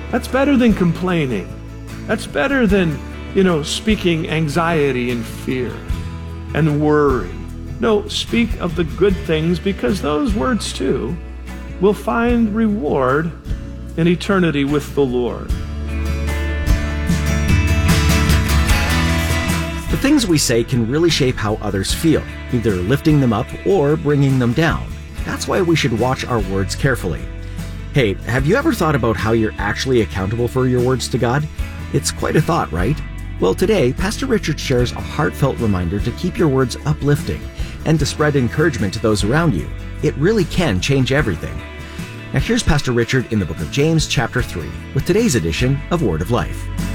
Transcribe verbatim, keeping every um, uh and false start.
That's better than complaining. That's better than, you know, speaking anxiety and fear and worry. No, speak of the good things, because those words too will find reward in eternity with the Lord. The things we say can really shape how others feel, either lifting them up or bringing them down. That's why we should watch our words carefully. Hey, have you ever thought about how you're actually accountable for your words to God? It's quite a thought, right? Well, today, Pastor Richard shares a heartfelt reminder to keep your words uplifting and to spread encouragement to those around you. It really can change everything. Now here's Pastor Richard in the book of James chapter three with today's edition of Word of Life.